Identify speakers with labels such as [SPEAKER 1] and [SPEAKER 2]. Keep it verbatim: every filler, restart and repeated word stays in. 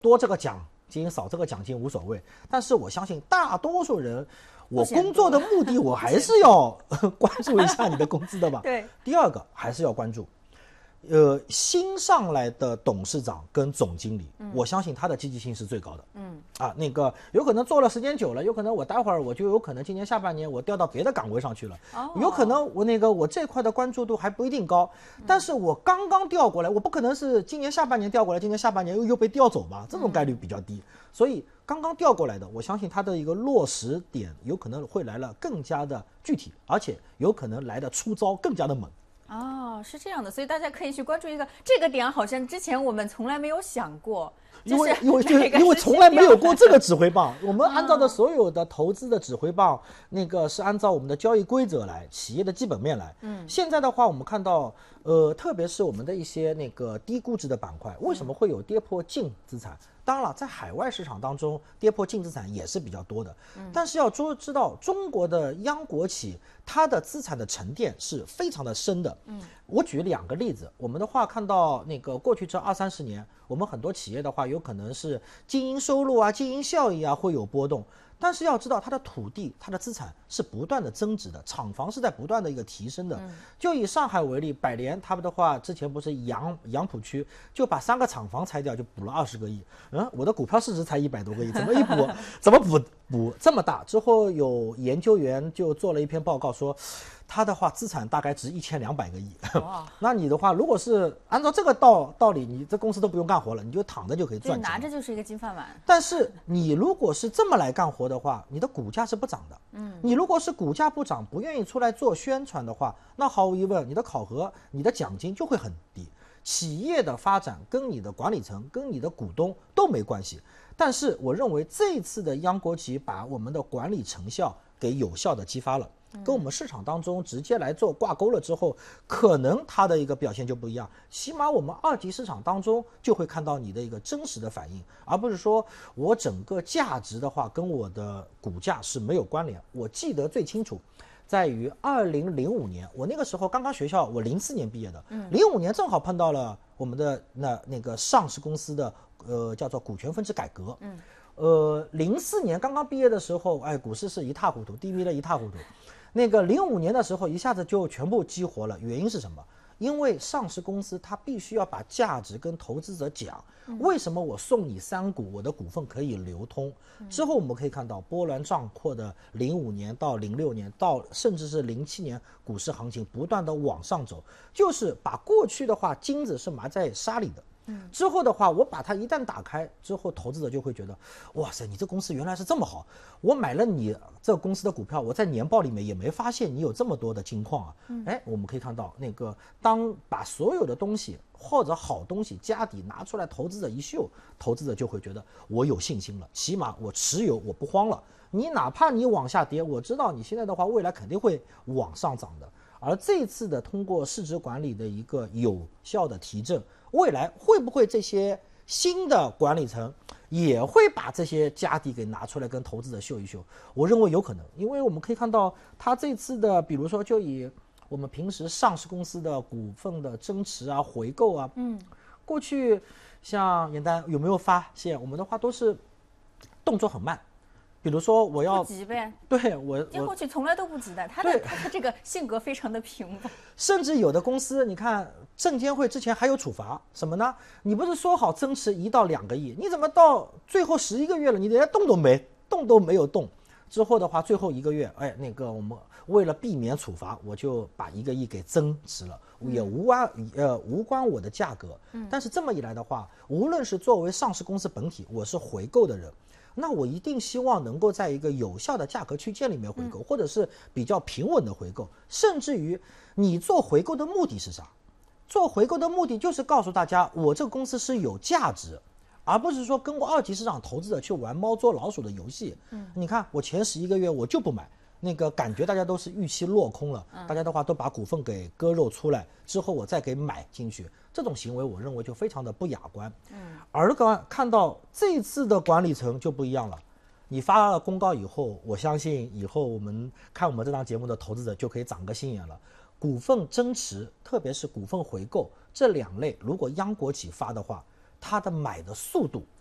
[SPEAKER 1] 多这个奖金少这个奖金无所谓，但是我相信大多数人，我工作的目的我还是要关注一下你的工资的吧。
[SPEAKER 2] 对。
[SPEAKER 1] 第二个还是要关注。呃，新上来的董事长跟总经理，嗯、我相信他的积极性是最高的。嗯，啊，那个有可能做了时间久了，有可能我待会儿我就有可能今年下半年我调到别的岗位上去了，哦、有可能我那个我这块的关注度还不一定高，嗯、但是我刚刚调过来，我不可能是今年下半年调过来，今年下半年又又被调走吧，这种概率比较低，嗯、所以刚刚调过来的，我相信他的一个落实点有可能会来了更加的具体，而且有可能来的出招更加的猛。
[SPEAKER 2] 哦，是这样的，所以大家可以去关注一个这个点，好像之前我们从来没有想过，
[SPEAKER 1] 因为因为就是因为从来没有过这个指挥棒，我们按照的所有的投资的指挥棒，哦、那个是按照我们的交易规则来，企业的基本面来。嗯，现在的话，我们看到，呃，特别是我们的一些那个低估值的板块，为什么会有跌破净资产？当然了，在海外市场当中，跌破净资产也是比较多的。嗯、但是要知道，中国的央国企它的资产的沉淀是非常的深的。嗯，我举两个例子，我们的话看到那个过去这二三十年，我们很多企业的话，有可能是经营收入啊、经营效益啊会有波动。但是要知道，它的土地、它的资产是不断的增值的，厂房是在不断的一个提升的。嗯、就以上海为例，百联他们的话，之前不是杨杨浦区就把三个厂房拆掉，就补了二十个亿。嗯，我的股票市值才一百多个亿，怎么一补，怎么补补这么大？之后有研究员就做了一篇报告说，他的话资产大概值一千两百个亿。那你的话，如果是按照这个道道理，你这公司都不用干活了，你就躺着就可以赚钱，
[SPEAKER 2] 拿着就是一个金饭碗。
[SPEAKER 1] 但是你如果是这么来干活的话，你的股价是不涨的。嗯，你如果是股价不涨，不愿意出来做宣传的话，那毫无疑问，你的考核、你的奖金就会很低。企业的发展跟你的管理层、跟你的股东都没关系。但是我认为这一次的央国企把我们的管理成效给有效的激发了。跟我们市场当中直接来做挂钩了之后，可能它的一个表现就不一样。起码我们二级市场当中就会看到你的一个真实的反应，而不是说我整个价值的话跟我的股价是没有关联。我记得最清楚，在于二零零五年，我那个时候刚刚学校，我零四年毕业的，零五年正好碰到了我们的那那个上市公司的呃叫做股权分置改革。嗯，呃，零四年刚刚毕业的时候，哎，股市是一塌糊涂，低迷的一塌糊涂。那个零五年的时候，一下子就全部激活了。原因是什么？因为上市公司它必须要把价值跟投资者讲，为什么我送你三股，我的股份可以流通。之后我们可以看到波澜壮阔的零五年到零六年到甚至是零七年股市行情不断的往上走，就是把过去的话金子是埋在沙里的。之后的话，我把它一旦打开之后，投资者就会觉得，哇塞，你这公司原来是这么好。我买了你这个公司的股票，我在年报里面也没发现你有这么多的金矿啊。哎，我们可以看到，那个当把所有的东西或者好东西家底拿出来，投资者一秀，投资者就会觉得我有信心了，起码我持有，我不慌了。你哪怕你往下跌，我知道你现在的话，未来肯定会往上涨的。而这次的通过市值管理的一个有效的提振，未来会不会这些新的管理层也会把这些家底给拿出来跟投资者秀一秀？我认为有可能，因为我们可以看到他这次的，比如说就以我们平时上市公司的股份的增持啊、回购啊，嗯，过去像严丹有没有发现，我们的话都是动作很慢。比如说我要
[SPEAKER 2] 不急呗，
[SPEAKER 1] 对我
[SPEAKER 2] 我过去从来都不急的，他的他的这个性格非常的平稳。
[SPEAKER 1] 甚至有的公司，你看证监会之前还有处罚什么呢？你不是说好增持一到两个亿，你怎么到最后十一个月了，你连动都没动都没有动？之后的话，最后一个月，哎，那个我们为了避免处罚，我就把一个亿给增持了，也无关呃无关我的价格。嗯，但是这么一来的话，无论是作为上市公司本体，我是回购的人。那我一定希望能够在一个有效的价格区间里面回购，嗯、或者是比较平稳的回购，甚至于你做回购的目的是啥？做回购的目的就是告诉大家，我这个公司是有价值，而不是说跟我二级市场投资者去玩猫捉老鼠的游戏。嗯，你看我前十一个月我就不买，那个感觉大家都是预期落空了，嗯、大家的话都把股份给割肉出来之后，我再给买进去。这种行为我认为就非常的不雅观。嗯，而看到这次的管理层就不一样了，你发了公告以后，我相信以后我们看我们这档节目的投资者就可以长个心眼了。股份增持，特别是股份回购这两类，如果央国企发的话，它的买的速度